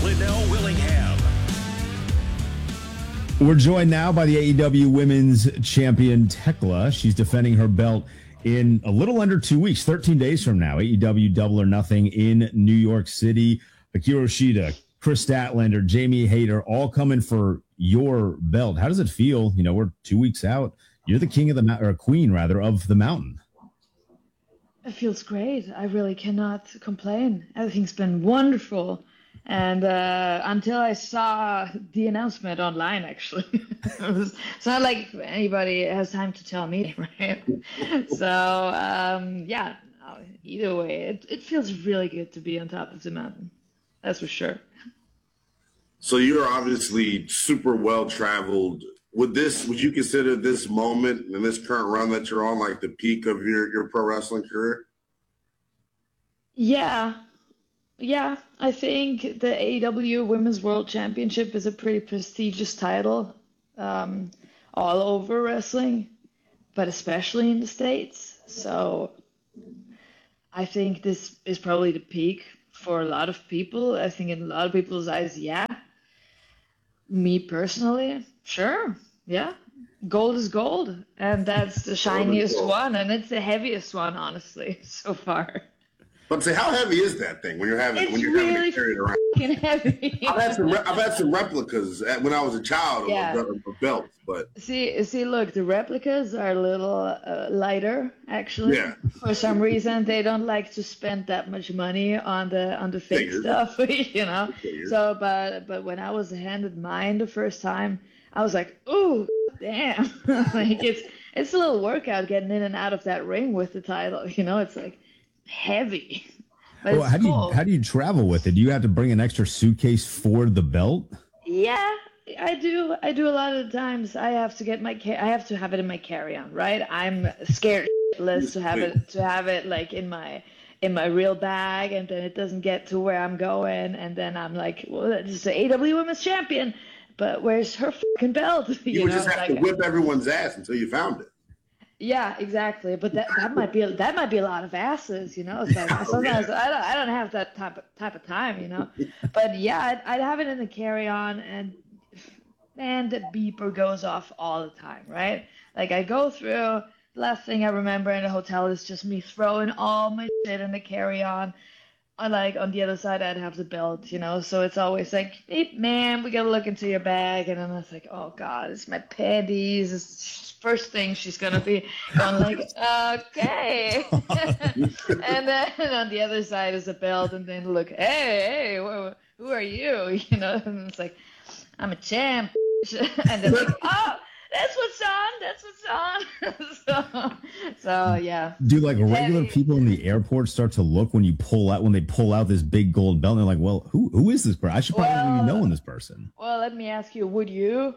Linnell Willingham. We're joined now by the AEW Women's Champion, Tekla. She's defending her belt in a little under 2 weeks, 13 days from now. AEW Double or Nothing in New York City. Hikaru Shida, Chris Statlander, Jamie Hayter, all coming for your belt. How does it feel? You know, we're 2 weeks out. You're the king of the mountain, or queen rather, of the mountain. It feels great. I really cannot complain. Everything's been wonderful. And until I saw the announcement online, actually, it's not like anybody has time to tell me, right? So, yeah, either way, it feels really good to be on top of the mountain. That's for sure. So you're obviously super well-traveled. Would you consider this moment and this current run that you're on like the peak of your pro wrestling career? Yeah, I think the AEW Women's World Championship is a pretty prestigious title all over wrestling, but especially in the States. So I think this is probably the peak for a lot of people. I think in a lot of people's eyes, yeah. Me personally, sure, yeah. Gold is gold, and that's the shiniest one, and it's the heaviest one, honestly, so far. But say, how heavy is that thing when you're having to carry it around? It's heavy. I've had some replicas when I was a child of belts, but see, look, the replicas are a little lighter, actually. Yeah. For some reason, they don't like to spend that much money on the fake stuff, you know. So, but when I was handed mine the first time, I was like, ooh, damn! Like it's a little workout getting in and out of that ring with the title, you know. It's like heavy. But well, how do you travel with it? Do you have to bring an extra suitcase for the belt? Yeah, I do. I do a lot of the times. I have to get I have to have it in my carry-on, right? I'm scared shitless to have it like in my real bag, and then it doesn't get to where I'm going, and then I'm like, well, this is the AEW Women's Champion, but where's her fucking belt? You would just have to whip everyone's ass until you found it. Yeah, exactly. But that might be a lot of asses, you know. It's like sometimes I don't have that type of time, you know. But yeah, I'd have it in the carry-on, and man, the beeper goes off all the time, right? Like I go through. The last thing I remember in the hotel is just me throwing all my shit in the carry-on. Like on the other side, I'd have the belt, you know. So it's always like, hey, man, we gotta look into your bag, and then it's like, oh God, it's my panties. It's first thing she's gonna be going like, okay. And then on the other side is a belt, and then look, hey, who are you? You know, and it's like, I'm a champ. And then like, oh, that's what's on. So yeah. Do like regular people in the airport start to look when they pull out this big gold belt? And they're like, well, who is this person? I should probably be knowing this person. Well, let me ask you, would you?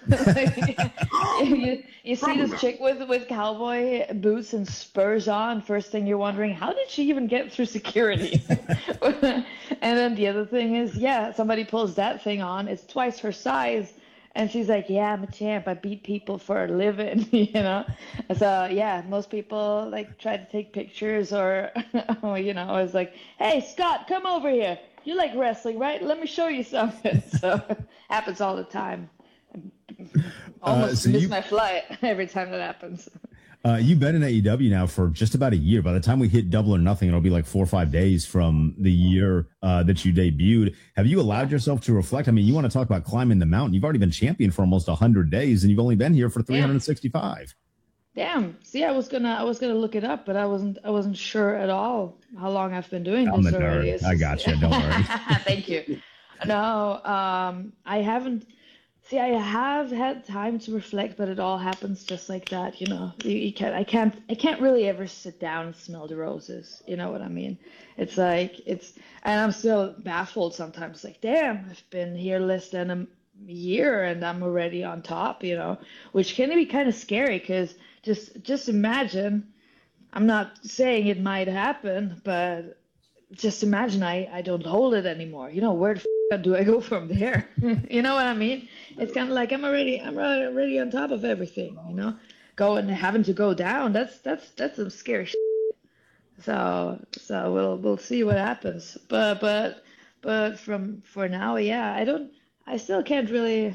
you see this chick with cowboy boots and spurs on. First thing you're wondering, how did she even get through security? And then the other thing is, yeah, somebody pulls that thing on. It's twice her size. And she's like, yeah, I'm a champ. I beat people for a living, you know? So, yeah, most people, like, try to take pictures or, you know, it's like, hey, Scott, come over here. You like wrestling, right? Let me show you something. So, happens all the time. Almost miss my flight every time that happens. You've been in AEW now for just about a year. By the time we hit Double or Nothing, it'll be like 4 or 5 days from the year that you debuted. Have you allowed yourself to reflect? I mean, you want to talk about climbing the mountain. You've already been champion for almost 100 days, and you've only been here for 365. Damn. See, I was gonna look it up, but I wasn't sure at all how long I've been doing this already. I got you. Don't worry. Thank you. No, I haven't. See, I have had time to reflect, but it all happens just like that, you know. I can't really ever sit down and smell the roses. You know what I mean? It's like and I'm still baffled sometimes. Like, damn, I've been here less than a year and I'm already on top, you know, which can be kind of scary because just imagine. I'm not saying it might happen, but just imagine I don't hold it anymore. You know, where the do I go from there? You know what I mean? It's kind of like I'm already on top of everything, you know? Having to go down, that's some scary shit. So we'll see what happens. But But for now, yeah, I still can't really,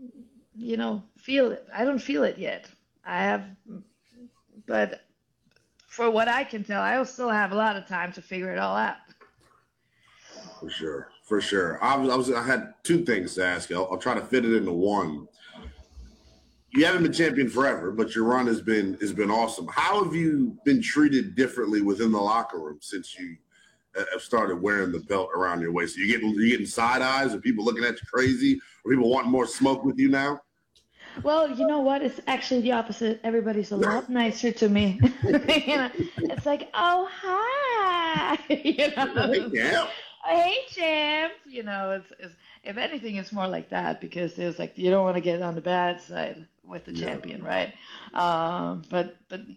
feel it. I don't feel it yet. I have, but for what I can tell, I still have a lot of time to figure it all out. For sure, for sure. I had two things to ask you. I'll try to fit it into one. You haven't been champion forever, but your run has been awesome. How have you been treated differently within the locker room since you have started wearing the belt around your waist? You getting side eyes? Are people looking at you crazy? Are people wanting more smoke with you now? Well, you know what? It's actually the opposite. Everybody's a lot nicer to me. It's like, oh hi, Yeah. Hey, champ. It's if anything, it's more like that because there's like you don't want to get on the bad side with the champion, right? But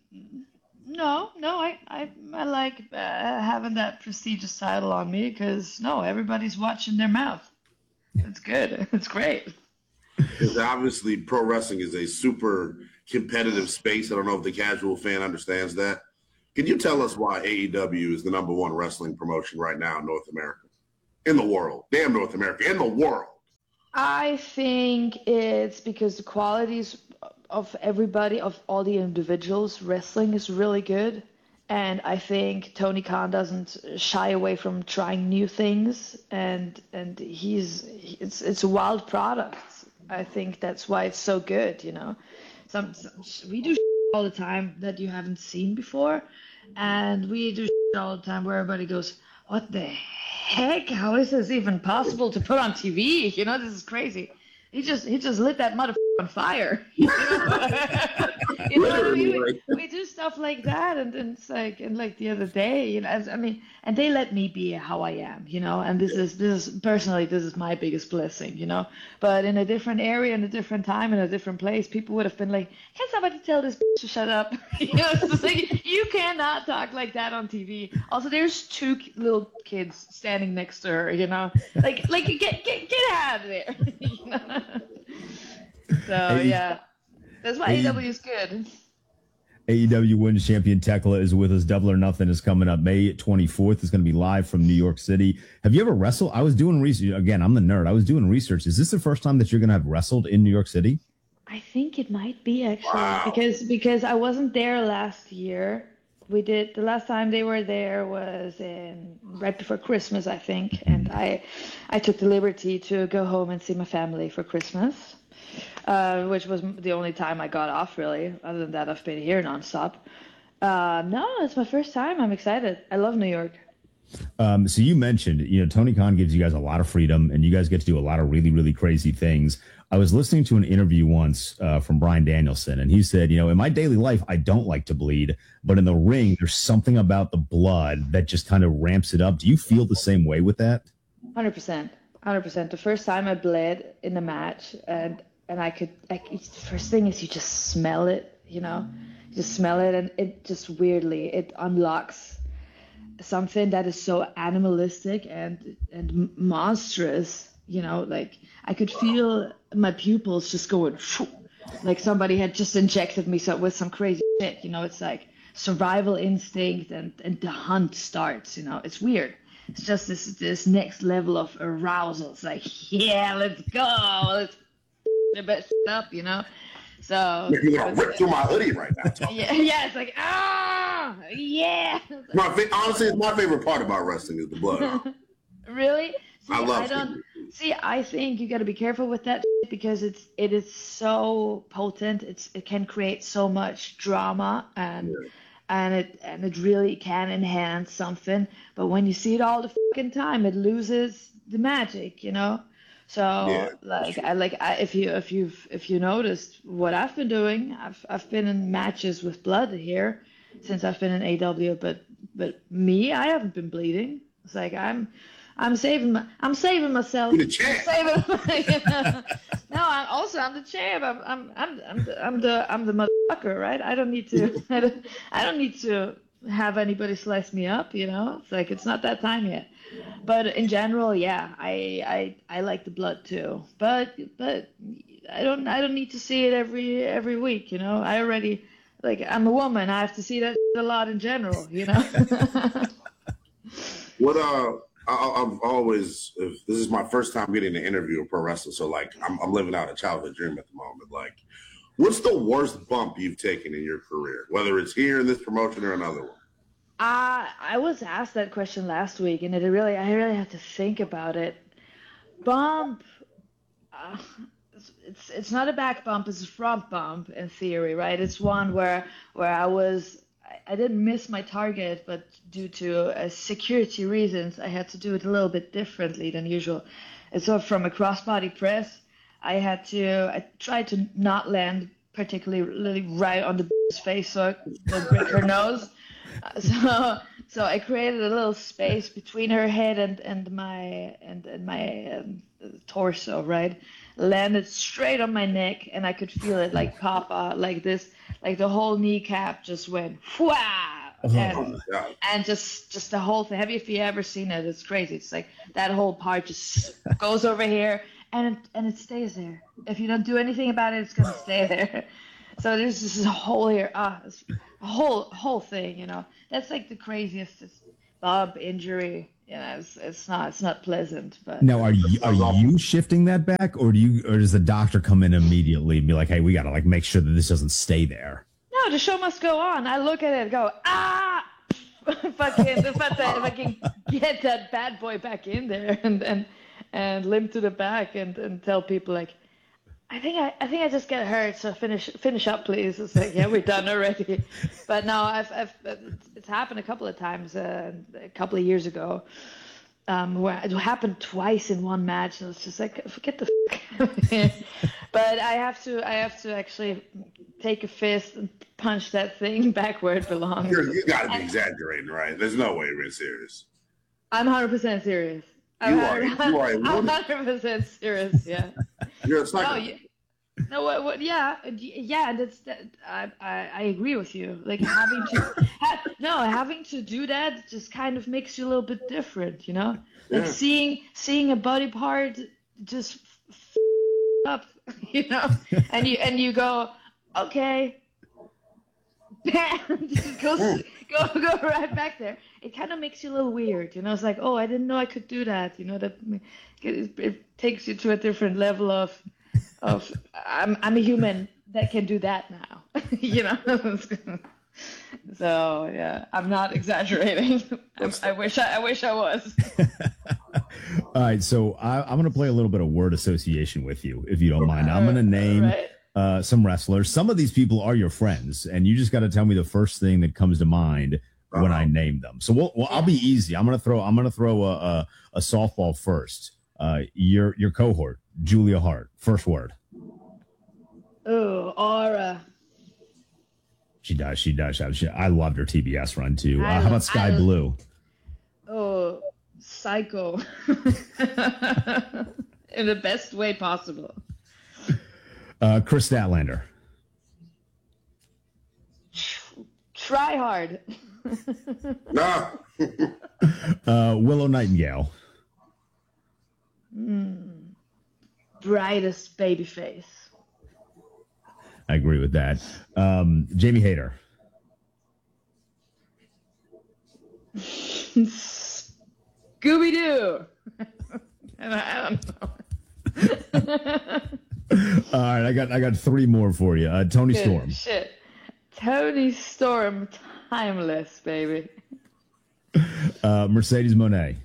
no, I like having that prestigious title on me because no, everybody's watching their mouth. It's good. It's great. Because obviously pro wrestling is a super competitive space. I don't know if the casual fan understands that. Can you tell us why AEW is the #1 wrestling promotion right now in North America? In the world. Damn North America. In the world. I think it's because the qualities of everybody, of all the individuals, wrestling is really good. And I think Tony Khan doesn't shy away from trying new things. And it's a wild product. I think that's why it's so good, Some we do all the time that you haven't seen before. And we do all the time where everybody goes, what the heck? How is this even possible to put on TV? This is crazy. He just lit that motherfucker on fire. You know what I mean? We do stuff like that, and it's like, and like the other day, and they let me be how I am, and this is personally, this is my biggest blessing, But in a different area, in a different time, in a different place, people would have been like, can somebody tell this bitch to shut up? It's just like, you cannot talk like that on TV. Also, there's two little kids standing next to her, like get out of there. So yeah, that's why AEW is good. AEW Women's Champion Tekla is with us. Double or Nothing is coming up May 24th. It's going to be live from New York City. Have you ever wrestled? I was doing research. Again, I'm the nerd. I was doing research. Is this the first time that you're going to have wrestled in New York City? I think it might be actually because I wasn't there last year. The last time they were there was right before Christmas, I think, and I took the liberty to go home and see my family for Christmas. Which was the only time I got off, really. Other than that, I've been here nonstop. No, it's my first time. I'm excited. I love New York. So you mentioned, Tony Khan gives you guys a lot of freedom, and you guys get to do a lot of really, really crazy things. I was listening to an interview once from Bryan Danielson, and he said, in my daily life, I don't like to bleed, but in the ring, there's something about the blood that just kind of ramps it up. Do you feel the same way with that? 100%. 100%. The first time I bled in a match, and the first thing is you just smell it, you just smell it, and it just weirdly, it unlocks something that is so animalistic and monstrous, like I could feel my pupils just going, like somebody had just injected me with some crazy shit, it's like survival instinct and the hunt starts, it's weird. It's just this next level of arousal. It's like, yeah, let's go, let's the best up, So you're gonna rip through my hoodie right now. Yeah, it's like yeah. Honestly, it's my favorite part about wrestling is the blood. Really? See, I love it. I think you got to be careful with that because it is so potent. It can create so much drama and it really can enhance something. But when you see it all the fucking time, it loses the magic, So if you noticed what I've been doing, I've been in matches with blood here since I've been in AEW, but me, I haven't been bleeding. It's like I'm saving myself. You're the champ. No, I'm the champ. I'm the motherfucker, right? I don't need to have anybody slice me up, It's like it's not that time yet. But in general, yeah, I like the blood too. But I don't need to see it every week, I already I'm a woman. I have to see that a lot in general, I've always, if this is my first time getting an interview with pro wrestler, so like I'm living out a childhood dream at the moment. Like, what's the worst bump you've taken in your career, whether it's here in this promotion or another one? I was asked that question last week, and I really had to think about it. Bump. It's not a back bump, it's a front bump in theory, right? It's one where I didn't miss my target, but due to security reasons, I had to do it a little bit differently than usual. And so from a crossbody press, I tried to not land particularly right on the face so I don't break her nose. So I created a little space between her head and my torso, right? Landed straight on my neck, and I could feel it like pop out like this, like the whole kneecap just went wow, and just the whole thing. Have you ever seen it? It's crazy. It's like that whole part just goes over here, and it stays there. If you don't do anything about it, it's gonna stay there. So there's this whole here, it's a whole thing, you know. That's like the craziest bump injury. You know, it's not pleasant. But now, are you shifting that back, or does the doctor come in immediately and be like, hey, we gotta like make sure that this doesn't stay there? No, the show must go on. I look at it and go, fucking, if I can get that bad boy back in there and limp to the back and tell people like, I think I just get hurt, so finish up, please. It's like, yeah, we're done already. But no, it's happened a couple of times. A couple of years ago, where it happened twice in one match, and it's just like, forget the f***. But I have to actually take a fist and punch that thing back where it belongs. You got to be exaggerating, right? There's no way you're being serious. I'm 100% serious. I'm 100% serious. Yeah. You're a psycho. No, what? Yeah. I agree with you. Like having to do that just kind of makes you a little bit different, you know. Yeah. Like seeing a body part just up, you know, and you go, okay, just go right back there. It kind of makes you a little weird, you know. It's like, oh, I didn't know I could do that, you know. That it takes you to a different level of I'm a human that can do that now, you know. So yeah, I'm not exaggerating. I wish I was. All right, so I'm going to play a little bit of word association with you, if you don't mind. I'm going to name some wrestlers. Some of these people are your friends, and you just got to tell me the first thing that comes to mind when I name them. So I'll be easy. I'm going to throw a softball first. Your cohort, Julia Hart. First word. Oh, Aura. She does. I loved her TBS run too. How about Sky Blue? Oh, psycho. In the best way possible. Chris Statlander. Try hard. Willow Nightingale. Brightest baby face. I agree with that. Jamie Hayter. Scooby-Doo. I don't know. All right, I got three more for you. Tony Storm. Shit. Tony Storm, timeless, baby. Mercedes Moné.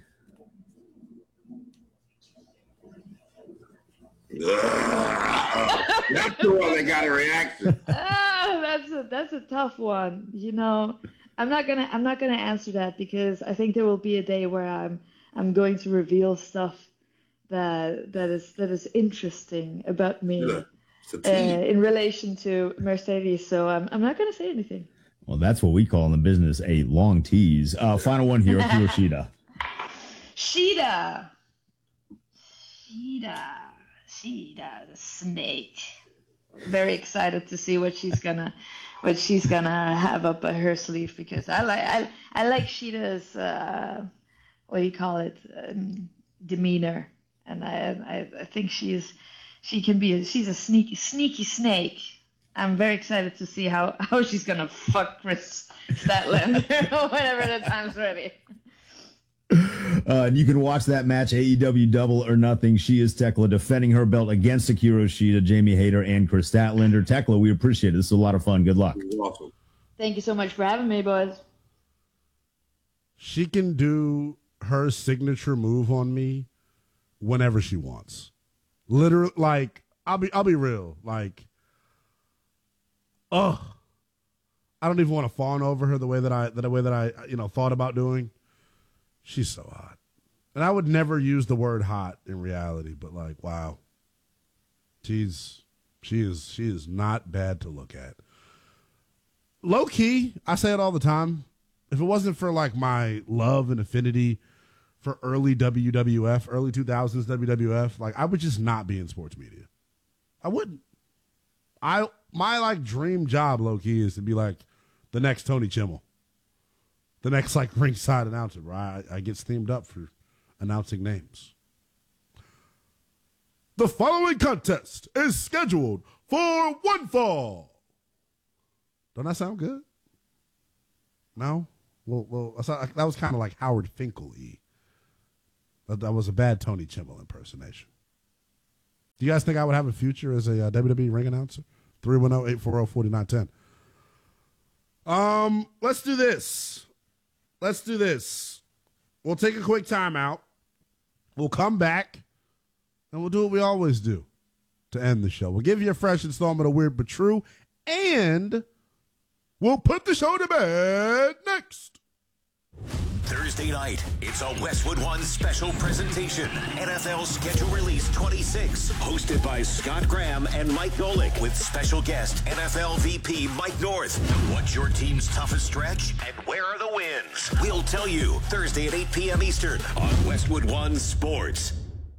That's the one that got a reaction. That's a tough one. You know, I'm not gonna answer that because I think there will be a day where I'm going to reveal stuff that is interesting about me in relation to Mercedes. So I'm not gonna say anything. Well, that's what we call in the business a long tease. Final one here, Shida. Shida, the snake. Very excited to see what she's gonna have up her sleeve because I like Shida's what do you call it, demeanor, and I think she's a sneaky snake. I'm very excited to see how she's gonna fuck Chris Statlander whenever the time's ready. And you can watch that match, AEW Double or Nothing. She is Tekla defending her belt against Hikaru Shida, Jamie Hayter, and Chris Statlander. Tekla, we appreciate it. This is a lot of fun. Good luck. You're welcome. Thank you so much for having me, boys. She can do her signature move on me whenever she wants. Literally, like, I'll be real. Like, I don't even want to fawn over her the way that I thought about doing. She's so hot. And I would never use the word hot in reality, but like, wow. She is not bad to look at. Low key, I say it all the time. If it wasn't for like my love and affinity for early WWF, early 2000s WWF, like I would just not be in sports media. I wouldn't. My like dream job, low key, is to be like the next Tony Chimmel, the next like ringside announcer, where I get steamed up for announcing names. The following contest is scheduled for one fall. Don't that sound good? No? Well, that was kind of like Howard Finkel-y. That was a bad Tony Chimmel impersonation. Do you guys think I would have a future as a WWE ring announcer? 310-840-4910. Let's do this. We'll take a quick timeout. We'll come back, and we'll do what we always do to end the show. We'll give you a fresh installment of Weird But True, and we'll put the show to bed next. Thursday night, it's a Westwood One special presentation. NFL Schedule Release 26, hosted by Scott Graham and Mike Golick, with special guest NFL VP Mike North. What's your team's toughest stretch, and where are the wins? We'll tell you Thursday at 8 p.m. Eastern on Westwood One Sports.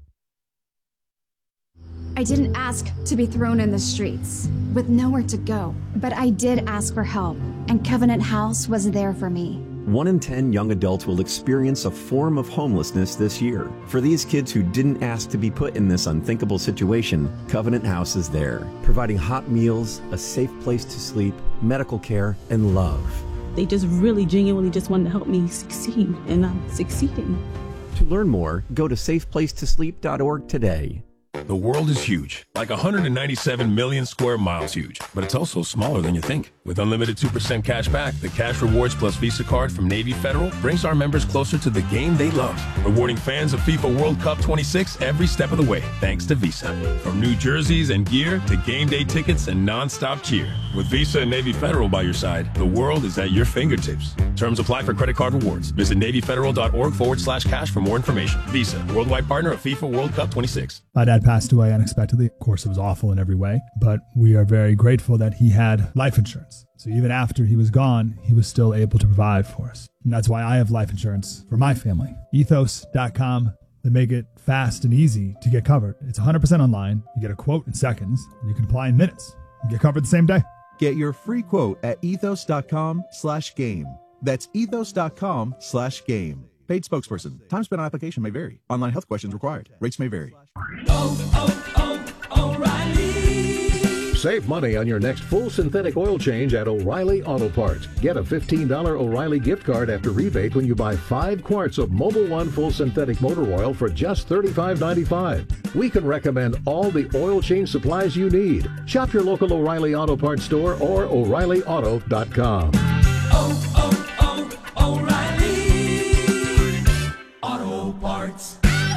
I didn't ask to be thrown in the streets with nowhere to go, but I did ask for help, and Covenant House was there for me. 1 in 10 young adults will experience a form of homelessness this year. For these kids who didn't ask to be put in this unthinkable situation, Covenant House is there, providing hot meals, a safe place to sleep, medical care, and love. They just really genuinely just wanted to help me succeed, and I'm succeeding. To learn more, go to safeplacetosleep.org today. The world is huge, like 197 million square miles huge, but it's also smaller than you think. With unlimited 2% cash back, the Cash Rewards Plus Visa card from Navy Federal brings our members closer to the game they love, rewarding fans of FIFA World Cup 26 every step of the way, thanks to Visa. From new jerseys and gear to game day tickets and non-stop cheer. With Visa and Navy Federal by your side, the world is at your fingertips. Terms apply for credit card rewards. Visit NavyFederal.org/cash for more information. Visa, worldwide partner of FIFA World Cup 26. My dad passed away unexpectedly. Of course, it was awful in every way, but we are very grateful that he had life insurance. So even after he was gone, he was still able to provide for us. And that's why I have life insurance for my family. Ethos.com. They make it fast and easy to get covered. It's 100% online. You get a quote in seconds, and you can apply in minutes. You get covered the same day. Get your free quote at ethos.com/game. That's ethos.com/game. Paid spokesperson. Time spent on application may vary. Online health questions required. Rates may vary. O'Reilly. Save money on your next full synthetic oil change at O'Reilly Auto Parts. Get a $15 O'Reilly gift card after rebate when you buy 5 quarts of Mobil 1 full synthetic motor oil for just $35.95. We can recommend all the oil change supplies you need. Shop your local O'Reilly Auto Parts store or O'ReillyAuto.com. O'Reilly Auto Parts.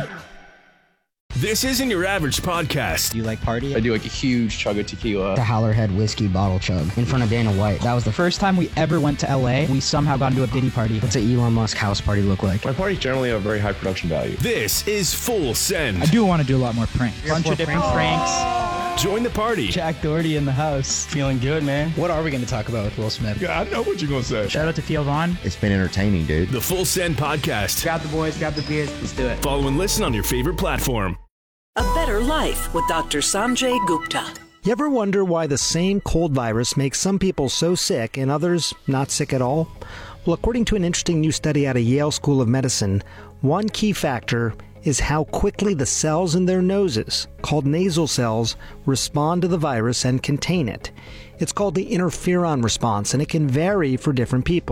This isn't your average podcast. Do you like party? I do like a huge chug of tequila. The Howlerhead whiskey bottle chug in front of Dana White. That was the first time we ever went to LA. We somehow got into a Diddy party. What's an Elon Musk house party look like? My parties generally have very high production value. This is Full Send. I do want to do a lot more pranks. Bunch of different pranks. Join the party. Jack Doherty in the house. Feeling good, man. What are we going to talk about with Will Smith? Yeah, I know what you're going to say. Shout out to Theo Vaughn. It's been entertaining, dude. The Full Send podcast. Grab the boys, grab the beers. Let's do it. Follow and listen on your favorite platform. A Better Life with Dr. Sanjay Gupta. You ever wonder why the same cold virus makes some people so sick and others not sick at all? Well, according to an interesting new study out of Yale School of Medicine, one key factor is how quickly the cells in their noses, called nasal cells, respond to the virus and contain it. It's called the interferon response, and it can vary for different people.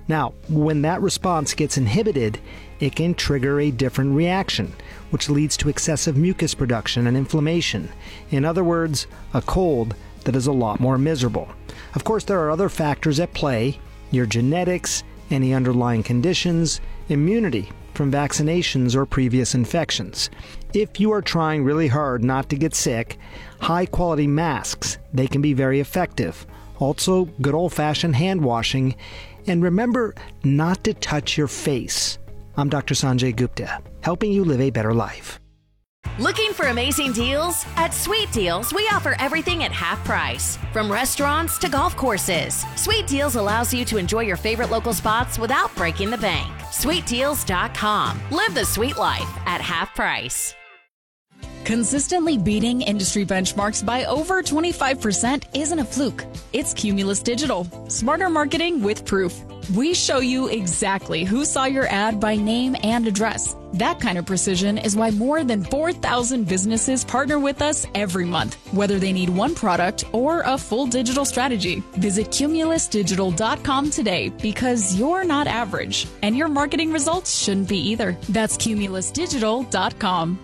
Now, when that response gets inhibited, it can trigger a different reaction, which leads to excessive mucus production and inflammation. In other words, a cold that is a lot more miserable. Of course, there are other factors at play: your genetics, any underlying conditions, immunity from vaccinations or previous infections. If you are trying really hard not to get sick, high-quality masks, they can be very effective. Also, good old-fashioned hand washing. And remember not to touch your face. I'm Dr. Sanjay Gupta, helping you live a better life. Looking for amazing deals? At Sweet Deals, we offer everything at half price. From restaurants to golf courses, Sweet Deals allows you to enjoy your favorite local spots without breaking the bank. SweetDeals.com. Live the sweet life at half price. Consistently beating industry benchmarks by over 25% isn't a fluke. It's Cumulus Digital. Smarter marketing with proof. We show you exactly who saw your ad by name and address. That kind of precision is why more than 4,000 businesses partner with us every month, whether they need one product or a full digital strategy. Visit CumulusDigital.com today, because you're not average, and your marketing results shouldn't be either. That's CumulusDigital.com.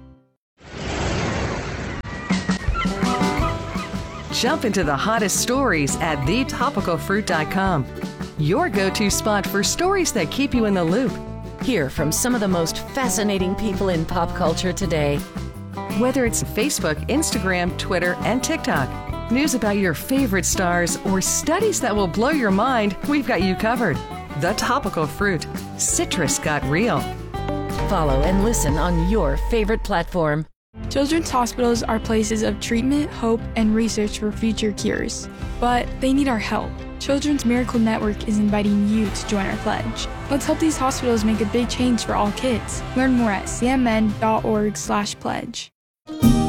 Jump into the hottest stories at thetopicalfruit.com. Your go-to spot for stories that keep you in the loop. Hear from some of the most fascinating people in pop culture today. Whether it's Facebook, Instagram, Twitter, and TikTok, news about your favorite stars, or studies that will blow your mind, we've got you covered. The Topical Fruit. Citrus got real. Follow and listen on your favorite platform. Children's hospitals are places of treatment, hope, and research for future cures. But they need our help. Children's Miracle Network is inviting you to join our pledge. Let's help these hospitals make a big change for all kids. Learn more at cmn.org/pledge.